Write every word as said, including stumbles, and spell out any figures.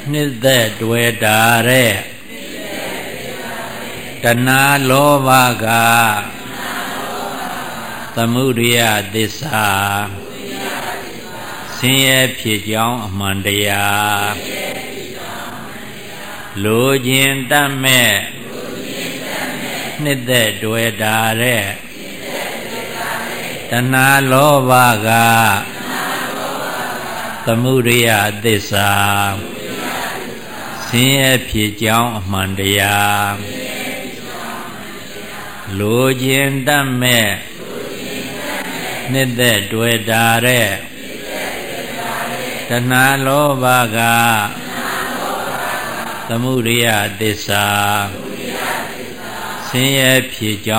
နှစ်သက်တွေ့တာတဲ့တဏှာလောဘကသမုဒယသစ္စာဆင်းရဲဖြစ်ကြောင်းအမှန်တရားလိုခြင်းတတ်မဲ့နှစ်သက်တွေ့တာတဲ့တဏှာလောဘကသမုဒယသစ္စာဆင်းရဲဖြစ်ကြောင်းအမှန်တရားလိုခြင်းတတ်မဲ့နှစ်သက်တွေ့တာတဲ့တဏှာလောဘကသမုဒယသစ္စာဆင်းရဲဖြစ်ကြောင်း